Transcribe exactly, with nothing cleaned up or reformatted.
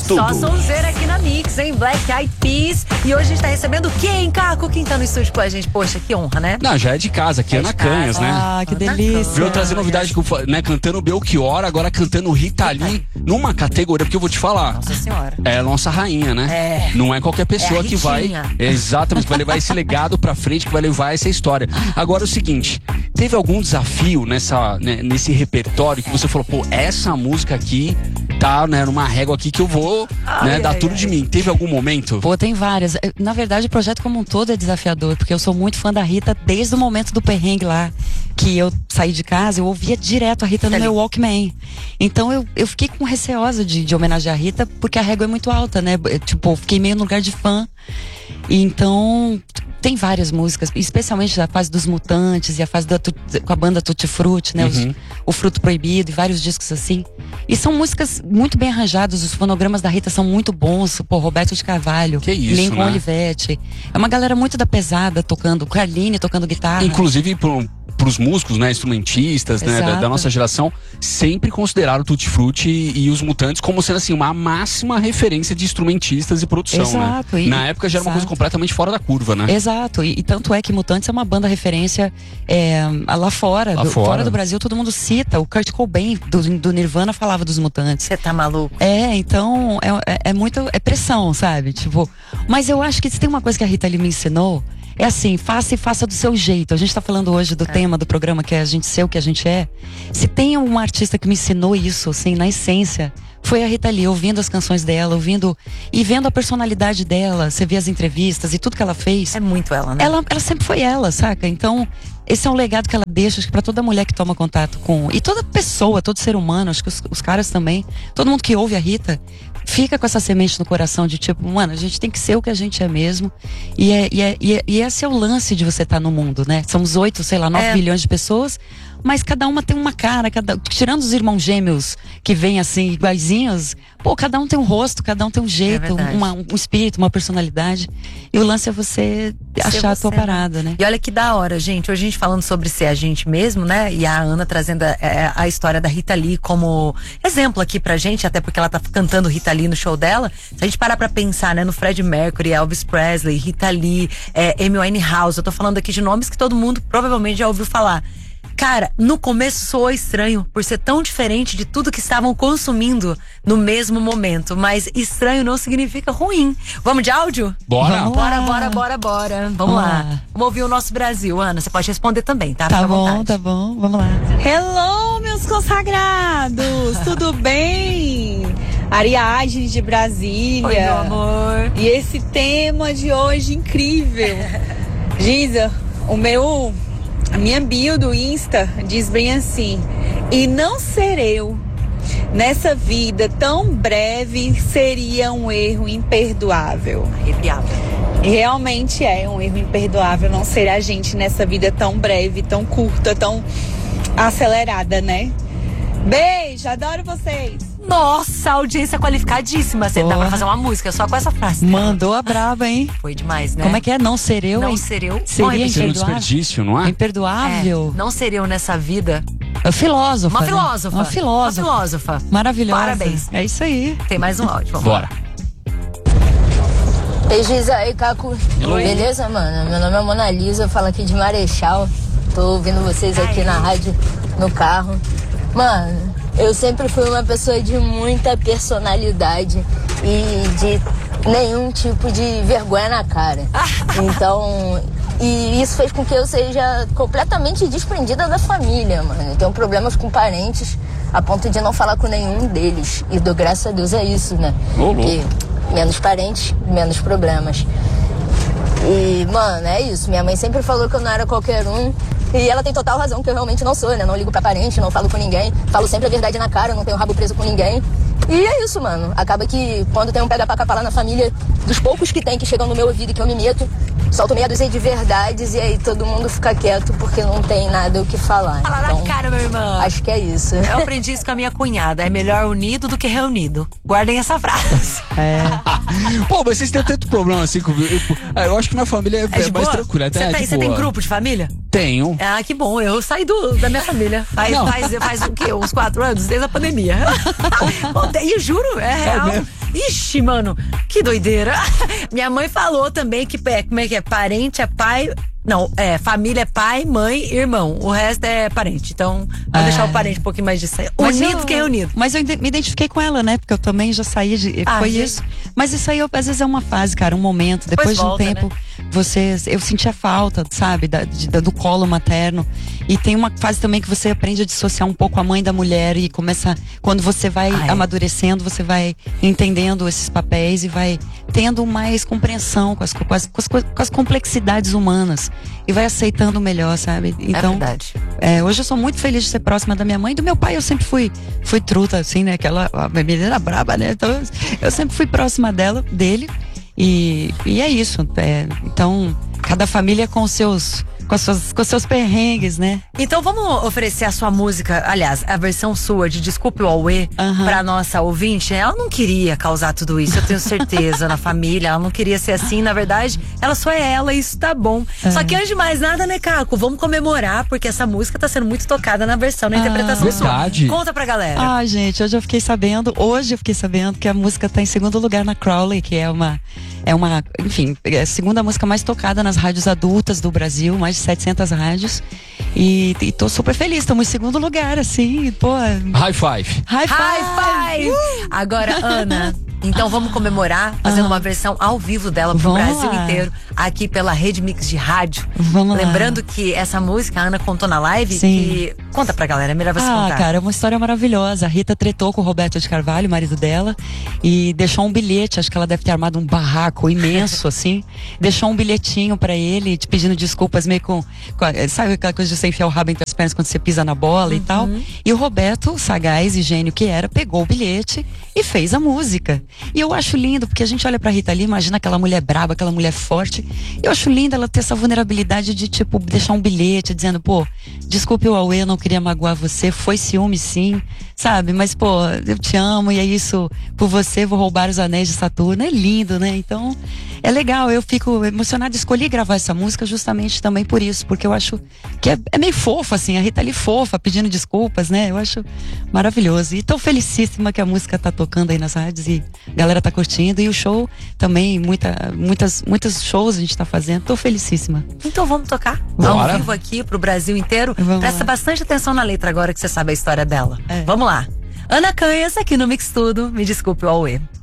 Só sonzeira aqui na Mix, hein? Black Eyed Peas. E hoje a gente tá recebendo quem, Caco? Quem tá no estúdio com a gente? Poxa, que honra, né? Não, já é de casa, aqui é Ana Canhas, né? Ah, que delícia. Veio trazer novidade, né? Cantando Belchior, agora cantando Rita Lee, numa categoria, porque eu vou te falar. Nossa Senhora. É a nossa rainha, né? É. Não é qualquer pessoa é que vai. Exatamente, que vai levar esse legado pra frente, que vai levar essa história. Agora é o seguinte, teve algum desafio nessa, né, nesse repertório que você falou, pô, essa música aqui tá, né, numa régua aqui que eu vou, ai, né, ai, dar ai, tudo ai. de mim. Teve algum momento? Pô, tem várias. Na verdade, o projeto como um todo é desafiador, porque eu sou muito fã da Rita desde o momento do perrengue lá, que eu saí de casa, eu ouvia direto a Rita no Ali. meu Walkman. Então eu, eu fiquei com receosa de, de homenagear a Rita, porque a régua é muito alta, né? Tipo, eu fiquei meio no lugar de fã. E então, tem várias músicas, especialmente a fase dos Mutantes e a fase da, com a banda Tutti Frutti, né? Uhum. Os, o Fruto Proibido e vários discos assim. E são músicas muito bem arranjadas, os fonogramas da Rita são muito bons, pô, Roberto de Carvalho, que isso, Lincoln né? Olivetti. É uma galera muito da pesada tocando, Carline tocando guitarra. Inclusive pro, pros músicos, né, instrumentistas, né, da, da nossa geração, sempre consideraram o Tutti Frutti e, e os Mutantes como sendo assim uma máxima referência de instrumentistas e produção, Exato, né? e, Na época já era uma coisa exato. completamente fora da curva, né? Exato, e, e tanto é que Mutantes é uma banda referência é, lá fora, Lá do, fora. fora do Brasil, todo mundo cita. O Kurt Cobain do, do Nirvana falava dos Mutantes. Você tá maluco? É, então é, é, é muito, é pressão, sabe? Tipo, mas eu acho que se tem uma coisa que a Rita Lee me ensinou, é assim, faça e faça do seu jeito. A gente tá falando hoje do é. tema do programa, que é a gente ser o que a gente é. Se tem um artista que me ensinou isso, assim, na essência, foi a Rita Lee, ouvindo as canções dela, ouvindo e vendo a personalidade dela. Você vê as entrevistas e tudo que ela fez. É muito ela, né? Ela, ela sempre foi ela, saca? Então, esse é um legado que ela deixa, acho que pra toda mulher que toma contato com... E toda pessoa, todo ser humano, acho que os, os caras também, todo mundo que ouve a Rita, fica com essa semente no coração de tipo, mano, a gente tem que ser o que a gente é mesmo. E, é, e, é, e, é, e esse é o lance de você estar no mundo, né? Somos oito, sei lá, nove é. bilhões de pessoas, mas cada uma tem uma cara, cada, tirando os irmãos gêmeos que vêm assim, iguaizinhos, pô, cada um tem um rosto, cada um tem um jeito, É uma, um espírito, uma personalidade. E o lance é você Ser achar você, a tua parada, né? E olha que da hora, gente. Hoje a gente falando sobre ser a gente mesmo, né? E a Ana trazendo a, a, a história da Rita Lee como exemplo aqui pra gente, até porque ela tá cantando Rita Lee no show dela. Se a gente parar pra pensar, né? No Freddie Mercury, Elvis Presley, Rita Lee, é, Amy Winehouse. Eu tô falando aqui de nomes que todo mundo provavelmente já ouviu falar. Cara, no começo soou estranho por ser tão diferente de tudo que estavam consumindo no mesmo momento. Mas estranho não significa ruim. Vamos de áudio? Bora! Vamos Bora, lá. bora, bora, bora. Vamos, Vamos lá. lá. Vamos ouvir o nosso Brasil. Ana, você pode responder também, tá? Tá Fica à bom, vontade. tá bom, vamos lá. Hello, meus consagrados! Tudo bem? Ariadne de Brasília. Oi, meu amor. E esse tema de hoje incrível. Giza, o meu, a minha bio do Insta diz bem assim: e não ser eu nessa vida tão breve seria um erro imperdoável. Arrepiado. E realmente é um erro imperdoável não ser a gente nessa vida tão breve, tão curta, tão acelerada, né? Beijo, adoro vocês! Nossa, audiência qualificadíssima. Você dá Porra. pra fazer uma música só com essa frase. Mandou a braba, hein? Foi demais, né? Como é que é? Não ser eu? Não hein? ser eu. Seria Não, Seria um imperdoável? desperdício, não é? Imperdoável. É, não ser eu nessa vida. É. Filósofa. Uma né? filósofa. Uma filósofa. Uma filósofa. Maravilhosa. Parabéns. É isso aí. Tem mais um áudio. Vamos Bora. Ei, Giza, ei, Caco. Oi. Beleza, mano? Meu nome é Mona Lisa, eu falo aqui de Marechal. Tô ouvindo vocês aqui Ai. na rádio, no carro. Mano, eu sempre fui uma pessoa de muita personalidade e de nenhum tipo de vergonha na cara. Então, e isso fez com que eu seja completamente desprendida da família, mano. Eu tenho problemas com parentes a ponto de não falar com nenhum deles. E dou graças a Deus a isso, né? Ô, louco. Porque menos parentes, menos problemas. E, mano, é isso. Minha mãe sempre falou que eu não era qualquer um. E ela tem total razão, que eu realmente não sou, né? Não ligo pra parente, não falo com ninguém. Falo sempre a verdade na cara, não tenho rabo preso com ninguém. E é isso, mano. Acaba que quando tem um pega pra capar lá na família, dos poucos que tem que chegam no meu ouvido e que eu me meto, solto meia dúzia de verdades e aí todo mundo fica quieto porque não tem nada o que falar. Fala Então, na cara, meu irmão. acho que é isso. Eu aprendi isso com a minha cunhada. É melhor unido do que reunido. Guardem essa frase. É. Pô, mas vocês têm tanto problema assim comigo. Eu, eu acho que minha família é, É de é mais boa? tranquila. Até Você é tem, de você tem boa. grupo de família? Tenho. Ah, que bom. Eu saí do, da minha família. Faz, Não. faz, faz o quê? Uns quatro anos? Desde a pandemia. Bom, e juro, é real. mesmo? Ixi, mano, que doideira. Minha mãe falou também que, é, como é que é? Parente é pai... Não, é, família é pai, mãe, irmão. O resto é parente. Então, vou É. deixar o parente um pouquinho mais distante. Mas Unido eu- que reunido. Mas eu ide- me identifiquei com ela, né? Porque eu também já saí de. Ah, foi gente. isso. Mas isso aí, eu- às vezes, é uma fase, cara, um momento. Depois, Depois volta, de um tempo, você. Eu sentia falta, sabe? Da, de- da- do colo materno. E tem uma fase também que você aprende a dissociar um pouco a mãe da mulher e começa. Quando você vai Ah, é. amadurecendo, você vai entendendo esses papéis e vai tendo mais compreensão com as, co- com as, com as, co- com as complexidades humanas. E vai aceitando melhor, sabe? É Então. verdade. É, hoje eu sou muito feliz de ser próxima da minha mãe. Do meu pai eu sempre fui, fui truta, assim, né? Aquela a menina braba, né? Então eu, eu sempre fui próxima dela, dele. E, e é isso. É, então, cada família com os seus, com as suas, com os seus perrengues, né? Então vamos oferecer a sua música, aliás, a versão sua de Desculpe o Auê Aham. pra nossa ouvinte. Ela não queria causar tudo isso, eu tenho certeza, na família. Ela não queria ser assim, na verdade, ela só é ela e isso tá bom. Só que antes de mais nada, né, Caco? Vamos comemorar, porque essa música tá sendo muito tocada na versão, na interpretação sua. verdade. Conta pra galera. Ah, gente, hoje eu fiquei sabendo, hoje eu fiquei sabendo que a música tá em segundo lugar na Crowley, que é uma, é uma, enfim, é a segunda música mais tocada nas rádios adultas do Brasil, mais de setecentas rádios. E, e tô super feliz, estamos em segundo lugar, assim, pô. High five. High five! High five! Agora, Ana, então vamos comemorar fazendo uma versão ao vivo dela pro Vamos Brasil lá. inteiro, aqui pela Rede Mix de rádio. Vamos lá. Lembrando que essa música a Ana contou na live. Sim. Que... Conta pra galera, é melhor você Ah, contar. cara, é uma história maravilhosa. A Rita tretou com o Roberto de Carvalho, marido dela, e deixou um bilhete. Acho que ela deve ter armado um barraco imenso, assim. Deixou um bilhetinho pra ele, te pedindo desculpas, meio com, com a- sabe aquela coisa de você enfiar o rabo entre as pernas quando você pisa na bola e tal. E o Roberto, sagaz e gênio que era, pegou o bilhete e fez a música. E eu acho lindo, porque a gente olha pra Rita ali, imagina aquela mulher braba, aquela mulher forte. Eu acho lindo ela ter essa vulnerabilidade de, tipo, deixar um bilhete dizendo, pô, desculpe o Auê, eu não queria magoar você, foi ciúme sim, sabe? Mas, pô, eu te amo e é isso, por você vou roubar os anéis de Saturno. É lindo, né? Então, é legal, eu fico emocionada. Escolhi gravar essa música justamente também por isso, porque eu acho que é, é meio fofa, assim, a Rita ali fofa, pedindo desculpas, né? Eu acho maravilhoso. E tô felicíssima que a música tá tocando aí nas rádios e a galera tá curtindo. E o show também, muita, muitas, muitos shows a gente tá fazendo. Tô felicíssima. Então vamos tocar Bora. ao vivo aqui pro Brasil inteiro. Vamos Presta lá. bastante atenção na letra agora que você sabe a história dela. É. Vamos lá. Ana Canhas aqui no Mix Tudo. Me desculpe o Auê.